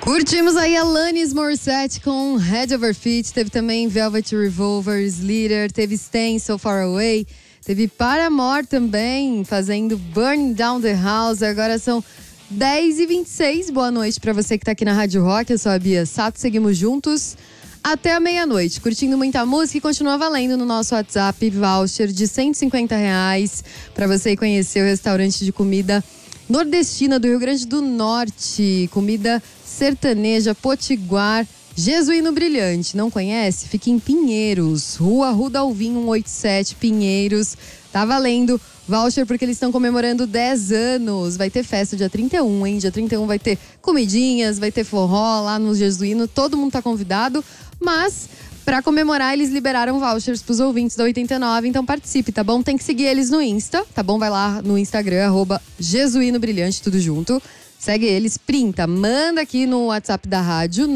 Curtimos aí Alanis Morissette com Head Over Feet, teve também Velvet Revolver, Slither, teve Stain, So Far Away, teve Paramore também, fazendo Burning Down the House. Agora são 10h26, boa noite pra você que tá aqui na Rádio Rock, eu sou a Bia Sato, seguimos juntos até a meia-noite, curtindo muita música e continua valendo no nosso WhatsApp voucher de R$150 pra você ir conhecer o restaurante de comida nordestina do Rio Grande do Norte, comida sertaneja, potiguar, Jesuíno Brilhante. Não conhece? Fica em Pinheiros, Rua Ruda Alvim 187, Pinheiros. Tá valendo voucher porque eles estão comemorando 10 anos. Vai ter festa dia 31, hein? Dia 31 vai ter comidinhas, vai ter forró lá no Jesuíno. Todo mundo tá convidado, mas pra comemorar, eles liberaram vouchers pros ouvintes da 89, então participe, tá bom? Tem que seguir eles no Insta, tá bom? Vai lá no Instagram, @Jesuíno Brilhante, tudo junto. Segue eles, printa, manda aqui no WhatsApp da rádio,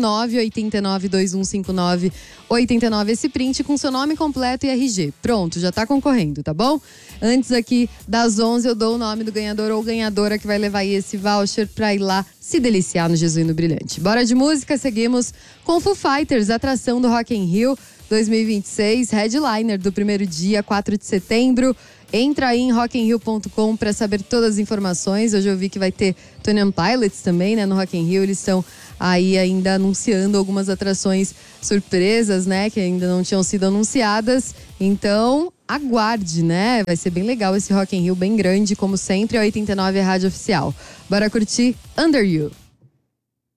989-2159-89, esse print com seu nome completo e RG. Pronto, já tá concorrendo, tá bom? Antes aqui das 11 eu dou o nome do ganhador ou ganhadora que vai levar aí esse voucher pra ir lá se deliciar no Jesuíno Brilhante. Bora de música, seguimos com Foo Fighters, atração do Rock in Rio 2026, headliner do primeiro dia, 4 de setembro. Entra aí em rockinrio.com para saber todas as informações. Hoje eu vi que vai ter Tony and Pilots também, né, no Rock in Rio. Eles estão aí ainda anunciando algumas atrações surpresas, né, que ainda não tinham sido anunciadas. Então, aguarde, né? Vai ser bem legal esse Rock in Rio, bem grande, como sempre. A 89 é a rádio oficial. Bora curtir Under You.